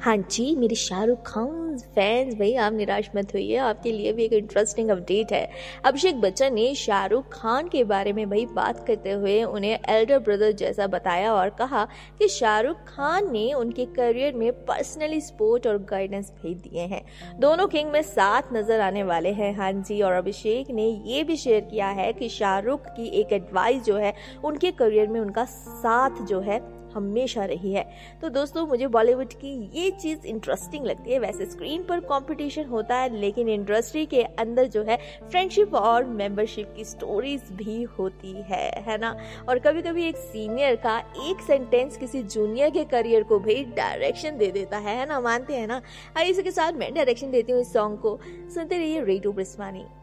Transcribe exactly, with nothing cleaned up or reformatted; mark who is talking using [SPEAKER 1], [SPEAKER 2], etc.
[SPEAKER 1] हाँ जी, मेरे शाहरुख खान फैन्स भई आप निराश मत होइए, आपके लिए भी एक इंटरेस्टिंग अपडेट है। अभिषेक बच्चन ने शाहरुख खान के बारे में भई बात करते हुए उन्हें एल्डर ब्रदर जैसा बताया और कहा कि शाहरुख खान ने उनके करियर में पर्सनली सपोर्ट और गाइडेंस भी दिए हैं। दोनों किंग में साथ नजर आने वाले हैं। हाँ जी, और अभिषेक ने ये भी शेयर किया है कि शाहरुख की एक एडवाइस जो है उनके करियर में उनका साथ जो है हमेशा रही है। तो दोस्तों, मुझे बॉलीवुड की ये चीज़ इंटरेस्टिंग लगती है। वैसे स्क्रीन पर कंपटीशन होता है, लेकिन इंडस्ट्री के अंदर जो है फ्रेंडशिप और मेंबरशिप की स्टोरीज भी होती है है ना। और कभी कभी एक सीनियर का एक सेंटेंस किसी जूनियर के करियर को भी डायरेक्शन दे देता है है ना, मानते हैं ना। आइए इसी के साथ मैं डायरेक्शन देती हूँ इस सॉन्ग को। सुनते रहिए रेडियो ब्रिस्मानी।